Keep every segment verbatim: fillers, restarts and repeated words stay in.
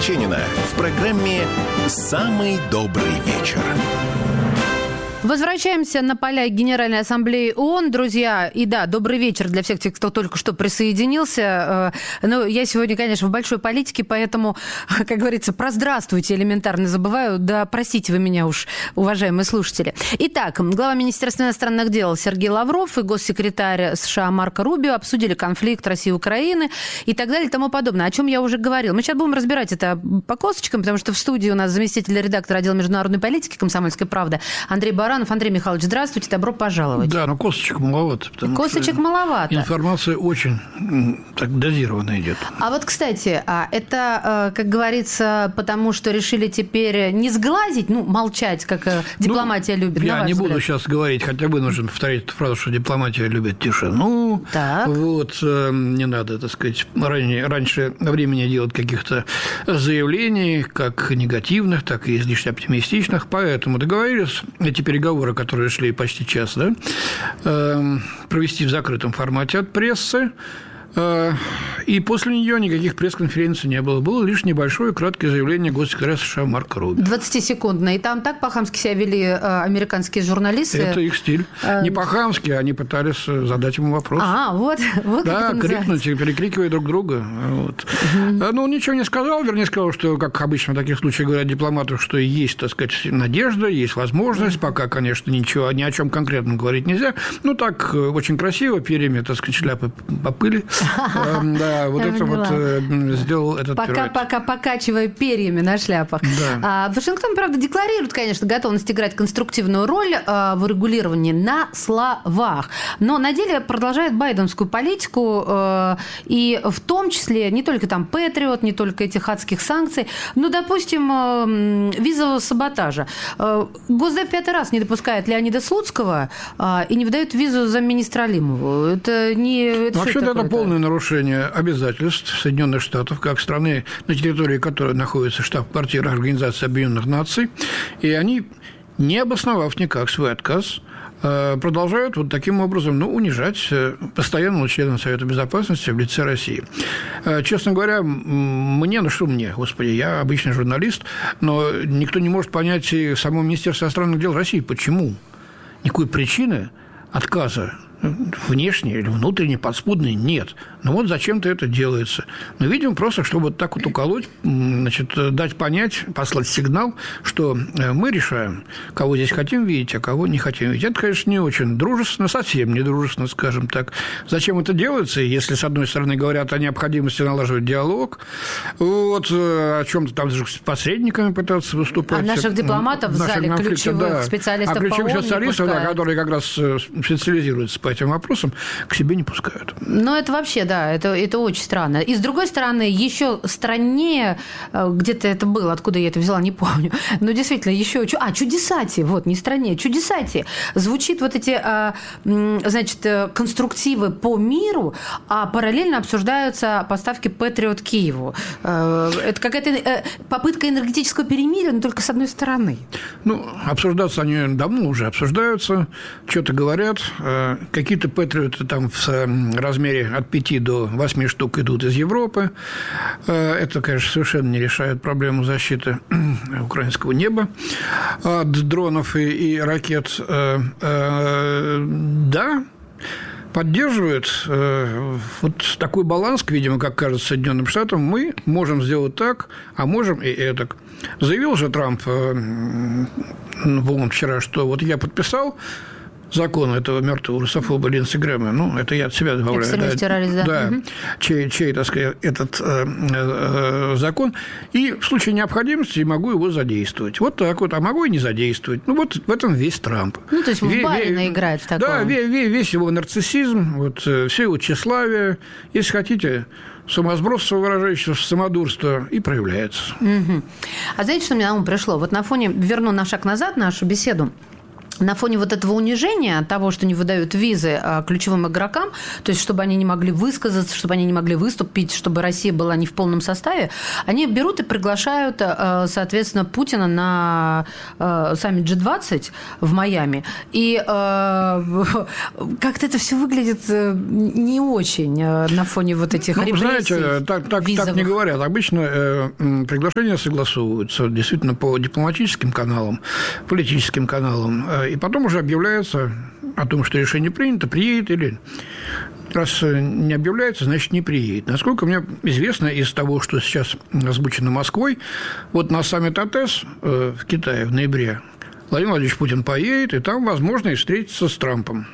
Сеченина в программе «Самый добрый вечер». Возвращаемся на поля Генеральной Ассамблеи ООН, друзья. И да, добрый вечер для всех тех, кто только что присоединился. Ну, я сегодня, конечно, в большой политике, поэтому, как говорится, про здравствуйте элементарно забываю. Да, простите вы меня уж, уважаемые слушатели. Итак, глава Министерства иностранных дел Сергей Лавров и госсекретарь США Марко Рубио обсудили конфликт России и Украины и так далее и тому подобное, о чем я уже говорил. Мы сейчас будем разбирать это по косточкам, потому что в студии у нас заместитель редактора отдела международной политики «Комсомольской правды» Андрей Баранов. Андрей Михайлович, здравствуйте, добро пожаловать. Да, но косточек маловато. Косточек маловато. Информация очень так дозированно идет. А вот, кстати, это, как говорится, потому что решили теперь не сглазить, ну, молчать, как дипломатия ну, любит. Я не взгляд. буду сейчас говорить, хотя вынужден повторить эту фразу, что дипломатия любит тишину. Так. Вот, не надо, так сказать, ранее, раньше времени делать каких-то заявлений, как негативных, так и излишне оптимистичных. Поэтому договорились эти переговоры, которые шли почти час, да, провести в закрытом формате от прессы. И после нее никаких пресс-конференций не было. Было лишь небольшое краткое заявление госсекретаря США Марко Рубио. двадцатисекундное. И там так по-хамски себя вели американские журналисты. Это их стиль. Не по-хамски, они пытались задать ему вопрос. А, вот, вот да, как это крикнуть, называется. перекрикивая друг друга. Вот. Угу. Ну, он ничего не сказал, вернее, сказал, что, как обычно в таких случаях говорят дипломаты, что есть, так сказать, надежда, есть возможность. Пока, конечно, ничего, ни о чем конкретном говорить нельзя. Ну, так, очень красиво, перьями, так сказать, шляпы по пыли. Да, вот это вот сделал этот пока, пока покачивая перьями на шляпах. Да. Вашингтон, правда, декларирует, конечно, готовность играть конструктивную роль в урегулировании на словах, но на деле продолжает байденскую политику, и в том числе не только там Патриот, не только этих адских санкций, но, допустим, визового саботажа. Госдеп пятый раз не допускает Леонида Слуцкого и не выдает визу замминистра Алимову. Это не... Это вообще-то это полное нарушение обязательств Соединенных Штатов, как страны, на территории которой находится штаб-квартира Организации Объединенных Наций, и они, не обосновав никак свой отказ, продолжают вот таким образом ну, унижать постоянного члена Совета Безопасности в лице России. Честно говоря, мне, ну что мне, господи, я обычный журналист, но никто не может понять и само Министерство иностранных дел России, почему никакой причины отказа внешней или внутренней, подспудной нет. Но вот зачем-то это делается. Но, видимо, просто, чтобы вот так вот уколоть, значит, дать понять, послать сигнал, что мы решаем, кого здесь хотим видеть, а кого не хотим видеть. Это, конечно, не очень дружественно, совсем не дружественно, скажем так. Зачем это делается, если, с одной стороны, говорят о необходимости налаживать диалог, вот, о чем-то там с посредниками пытаться выступать. А наших дипломатов в, в зале конфликте, ключевых да. специалистов а ключевых по ООН специалистов, да, которые как раз специализируются по этим вопросам, к себе не пускают. Ну, это вообще, да, это, это очень странно. И, с другой стороны, еще страннее, где-то это было, откуда я это взяла, не помню, но действительно, еще... А, чудесати, вот, не страннее, чудесати. Звучит вот эти, значит, конструктивы по миру, а параллельно обсуждаются поставки Патриот Киеву. Это какая-то попытка энергетического перемирия, но только с одной стороны. Ну, обсуждаться они давно уже обсуждаются, что-то говорят. Какие-то патриоты там в размере от пяти до восьми штук идут из Европы. Это, конечно, совершенно не решает проблему защиты украинского неба от дронов и, и ракет. Да, поддерживает вот такой баланс, видимо, как кажется Соединенным Штатам. Мы можем сделать так, а можем и этак. Заявил же Трамп в ООН вчера, что вот я подписал закон этого мертвого русофоба Линдси Грэма, ну, это я от себя добавляю. Экстремист, да, террорист, да. да угу. чей, чей, так сказать, этот э, э, закон, и в случае необходимости могу его задействовать. Вот так вот, а могу и не задействовать. Ну, вот в этом весь Трамп. Ну, то есть в Байдена играет в такое. Да, весь, весь его нарциссизм, вот, все его тщеславие, если хотите, самосбросство, выражающееся самодурство, и проявляется. Угу. А знаете, что мне на ум пришло? Вот на фоне, верну на шаг назад нашу беседу, на фоне вот этого унижения, того, что не выдают визы ключевым игрокам, то есть чтобы они не могли высказаться, чтобы они не могли выступить, чтобы Россия была не в полном составе, они берут и приглашают, соответственно, Путина на саммит джи двадцать в Майами. И как-то это все выглядит не очень на фоне вот этих ну, репрессий. Знаете, так, так, так не говорят. Обычно э, приглашения согласовываются действительно по дипломатическим каналам, политическим каналам. И потом уже объявляется о том, что решение принято, приедет или... Раз не объявляется, значит, не приедет. Насколько мне известно из того, что сейчас озвучено Москвой, вот на саммит АТЭС э, в Китае в ноябре Владимир Владимирович Путин поедет, и там, возможно, и встретится с Трампом.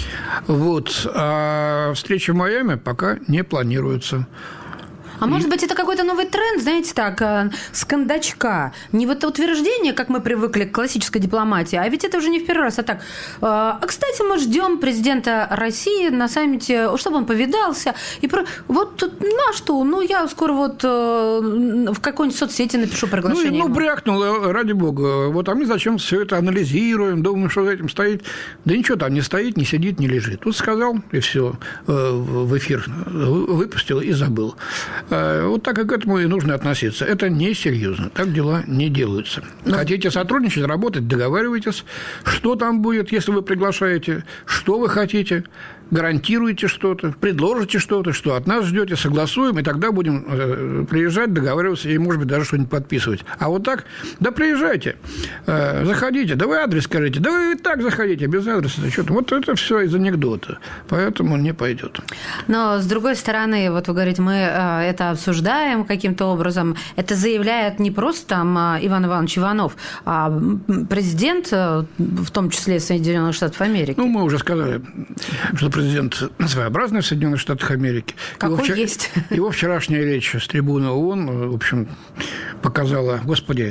Вот. А встреча в Майами пока не планируется. А и... может быть, это какой-то новый тренд, знаете, так, с кондачка. Не вот утверждение, как мы привыкли к классической дипломатии, а ведь это уже не в первый раз, а так. А, кстати, мы ждем президента России на саммите, чтобы он повидался. И про... Вот на что? Ну, я скоро вот в какой-нибудь соцсети напишу приглашение. Ну, ну брякнул, ради бога. Вот, а мы зачем все это анализируем, думаем, что за этим стоит. Да ничего там не стоит, не сидит, не лежит. Вот сказал, и все, в эфир выпустил и забыл. Вот так и к этому и нужно относиться. Это несерьезно. Так дела не делаются. Но... Хотите сотрудничать, работать, договаривайтесь. Что там будет, если вы приглашаете? Что вы хотите? Гарантируете что-то, предложите что-то, что от нас ждете, согласуем, и тогда будем э, приезжать, договариваться и, может быть, даже что-нибудь подписывать. А вот так, да приезжайте, э, заходите, да вы адрес скажите, да вы и так заходите, без адреса. Что-то. Вот это все из анекдота, поэтому не пойдет. Но, с другой стороны, вот вы говорите, мы э, это обсуждаем каким-то образом, это заявляет не просто там Иван Иванович Иванов, а президент, в том числе Соединенных Штатов Америки. Ну, мы уже сказали, что президент своеобразный в Соединенных Штатах Америки. Какой его, вчера... есть. Его вчерашняя речь с трибуны ООН, в общем, показала, господи,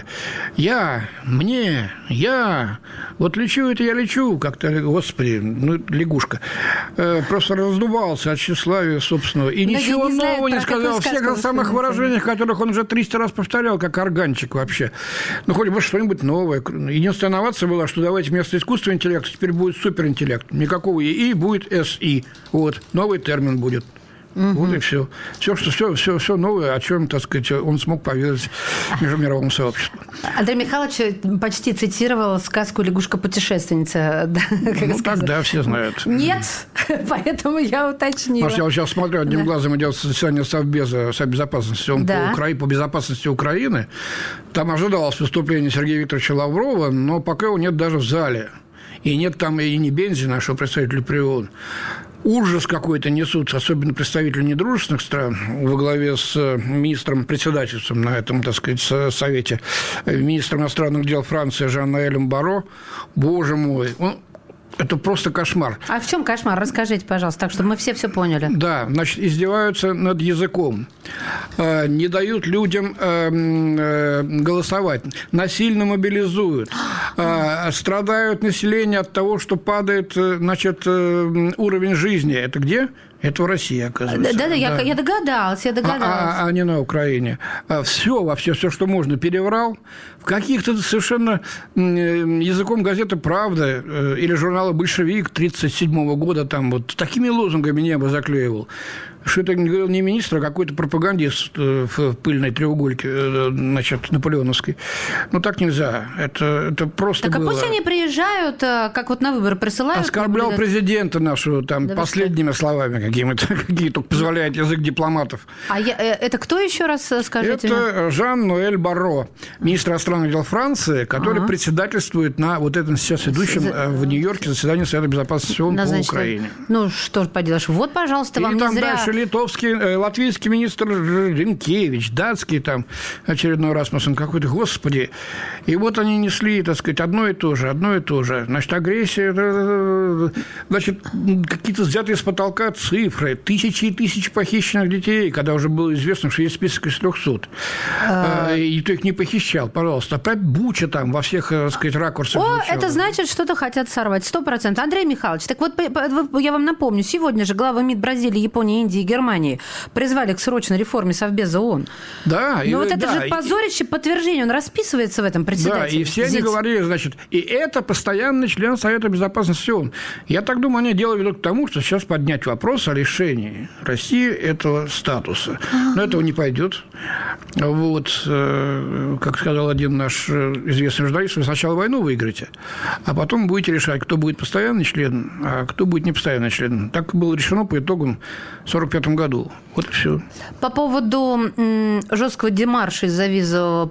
я, мне, я, вот лечу это я лечу, как-то, господи, ну, лягушка, просто раздувался от тщеславия собственного. И многие ничего не нового не сказал. В тех самых выражениях, которых он уже триста раз повторял, как органчик вообще. Ну, хоть бы что-нибудь новое. Единственная инновация была, что давайте вместо искусственного интеллекта теперь будет суперинтеллект. Никакого ИИ, будет СИ. Вот. Новый термин будет. Угу. Вот и все. Все, что, все, все, все новое, о чем, так сказать, он смог поведать международному сообществу. Андрей Михайлович почти цитировал сказку «Лягушка-путешественница». Ну, так, да, все знают. Нет, поэтому я уточнила. Может, я вот сейчас смотрю, одним да. глазом идет заседание Совбеза безопасности, он да. по, Укра... по безопасности Украины. Там ожидалось выступление Сергея Викторовича Лаврова, но пока его нет даже в зале. И нет там и не Бензина, нашего представителя при ООН. Ужас какой-то несут, особенно представители недружественных стран, во главе с министром-председательством на этом, так сказать, совете, министром иностранных дел Франции Жан-Ноэлем Барро. Боже мой, он... Это просто кошмар. А в чем кошмар? Расскажите, пожалуйста, так, чтобы мы все все поняли. Да, значит, издеваются над языком, не дают людям голосовать, насильно мобилизуют, страдают население от того, что падает, значит, уровень жизни. Это где? Это в России, оказывается. Да-да, я, я догадалась, я догадалась. А, а, а не на Украине. Все, вообще, все, что можно, переврал. В каких-то совершенно языком газеты «Правда» или журнала «Большевик» тридцать седьмого года там вот такими лозунгами небо заклеивал. Что это говорил не министр, а какой-то пропагандист в пыльной треугольке, значит, наполеоновской. Ну, так нельзя. Это, это просто так, было... Так, а пусть они приезжают, как вот на выборы присылают... Оскорблял наблюдать... президента нашего там да последними что? словами какими-то, какие только позволяет язык дипломатов. А я, это кто еще раз, скажите? Это Жан-Ноэль Барро, министр иностранных дел Франции, который ага. председательствует на вот этом сейчас идущем За... в Нью-Йорке заседании Совета безопасности ООН по Украине. Ну, что ж поделаешь. Вот, пожалуйста, вам и не там зря... дальше литовский, латвийский министр Ренкевич, датский там очередной Расмуссен какой-то, господи. И вот они несли, так сказать, одно и то же, одно и то же. Значит, агрессия, значит, какие-то взятые с потолка цифры, тысячи и тысячи похищенных детей, когда уже было известно, что есть список из трехсот. И никто их не похищал, пожалуйста. Опять Буча там во всех, так сказать, ракурсах. О, звучало. Это значит, что-то хотят сорвать, сто процентов. Андрей Михайлович, так вот я вам напомню, сегодня же главы МИД Бразилии, Японии, Индии, Германии призвали к срочной реформе Совбеза ООН. Да. Но и, вот это да, же позорище подтверждение, он расписывается в этом председателе. Да, и все они говорили, значит, и это постоянный член Совета Безопасности ООН. Я так думаю, они дело ведут к тому, что сейчас поднять вопрос о лишении России этого статуса. Но этого не пойдет. Вот, как сказал один наш известный журналист, вы сначала войну выиграете, а потом будете решать, кто будет постоянный член, а кто будет непостоянный член. Так было решено по итогам в сорок пятом году. Вот и все. По поводу м, жесткого демарша из-за визового